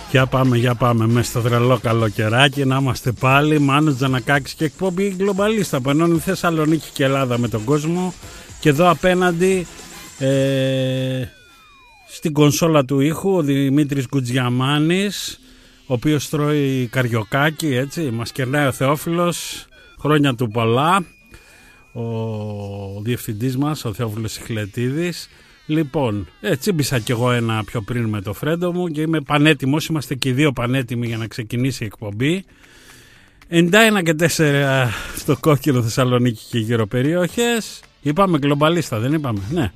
Για πάμε μέσα στο τρελό καλοκαιράκι να είμαστε πάλι. Μάνος Τζανακάκης και εκπομπή Γκλομπαλίστα που ενώνει Θεσσαλονίκη και Ελλάδα με τον κόσμο. Και εδώ απέναντι στην κονσόλα του ήχου ο Δημήτρης Κουτζιαμάνης, ο οποίος τρώει καριοκάκι, έτσι. Μας κερνάει ο Θεόφιλος, χρόνια του πολλά. Ο διευθυντής μας, ο Θεόφιλος Ιχλετίδης. Λοιπόν, τσίμπησα κι εγώ ένα πιο πριν με το φρέντο μου και είμαι πανέτοιμος, είμαστε και οι δύο πανέτοιμοι για να ξεκινήσει η εκπομπή. 91 και 4 στο Κόκκινο, Θεσσαλονίκη και γύρω περιοχές. Είπαμε Γκλομπαλίστα, δεν είπαμε? Ναι.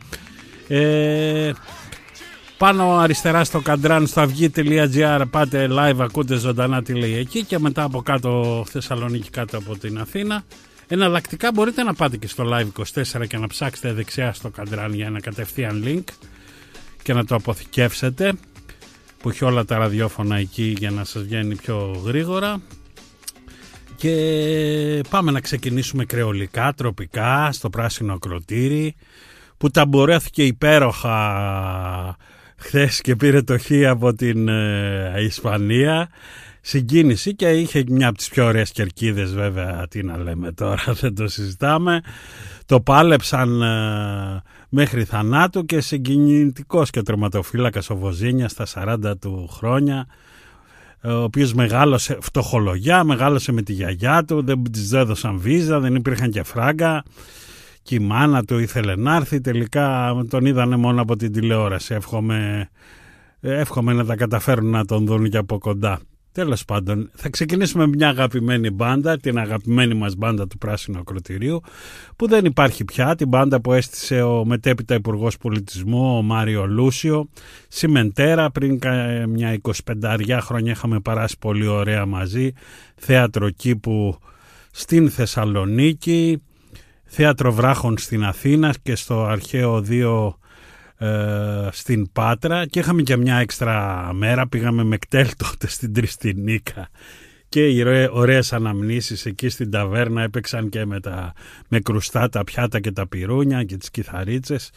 Πάνω αριστερά στο καντράν στο αυγή.gr πάτε live, ακούτε ζωντανά τι λέει εκεί, και μετά από κάτω Θεσσαλονίκη, κάτω από την Αθήνα. Εναλλακτικά μπορείτε να πάτε και στο Live24 και να ψάξετε δεξιά στο καντράν για ένα κατευθείαν link και να το αποθηκεύσετε, που έχει όλα τα ραδιόφωνα εκεί για να σας βγαίνει πιο γρήγορα. Και πάμε να ξεκινήσουμε κρεολικά, τροπικά, στο πράσινο ακροτήρι, που ταμπορέθηκε υπέροχα χθες και πήρε το χ από την Ισπανία. Συγκίνηση, και είχε μια από τις πιο ωραίες κερκίδες, βέβαια, τι να λέμε τώρα, δεν το συζητάμε. Το πάλεψαν μέχρι θανάτου και συγκινητικός και ο τερματοφύλακας ο Βοζίνια στα 40 του χρόνια, ο οποίος μεγάλωσε φτωχολογιά, μεγάλωσε με τη γιαγιά του, δεν της έδωσαν βίζα, δεν υπήρχαν και φράγκα και η μάνα του ήθελε να έρθει, τελικά τον είδανε μόνο από την τηλεόραση. Εύχομαι να τα καταφέρουν να τον δουν και από κοντά. Τέλος πάντων, θα ξεκινήσουμε με μια αγαπημένη μπάντα, την αγαπημένη μας μπάντα του Πράσινου Ακροτηρίου, που δεν υπάρχει πια, την μπάντα που έστησε ο μετέπειτα Υπουργός Πολιτισμού, ο Μάριο Λούσιο. Σιμεντέρα, πριν μια 25 χρόνια είχαμε περάσει πολύ ωραία μαζί, θέατρο κήπου στην Θεσσαλονίκη, θέατρο βράχων στην Αθήνα και στο Αρχαίο 2 στην Πάτρα, και είχαμε και μια έξτρα μέρα, πήγαμε με κτέλ τότε στην Τριστινίκα και οι ωραίες αναμνήσεις εκεί στην ταβέρνα, έπαιξαν και με κρουστά τα πιάτα και τα πυρούνια και τις κιθαρίτσες.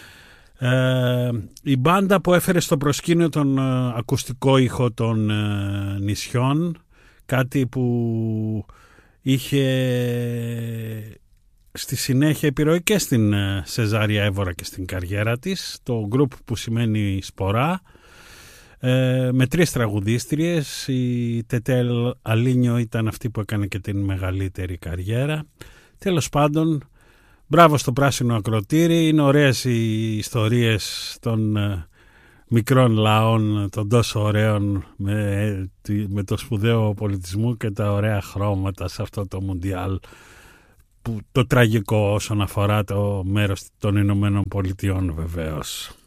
Η μπάντα που έφερε στο προσκήνιο τον ακουστικό ήχο των νησιών, κάτι που είχε στη συνέχεια επιρροή και στην Σεζάρια Εύωρα και στην καριέρα της, το group που σημαίνει Σπορά, με 3 τραγουδίστριες. Η Τετέλ Αλίνιο ήταν αυτή που έκανε και την μεγαλύτερη καριέρα. Τέλος πάντων, μπράβο στο Πράσινο Ακροτήρι, είναι ωραίες οι ιστορίες των μικρών λαών, των τόσο ωραίων, με το σπουδαίο πολιτισμό και τα ωραία χρώματα σε αυτό το Μουντιάλ, το τραγικό όσον αφορά το μέρος των Ηνωμένων Πολιτειών, βεβαίως.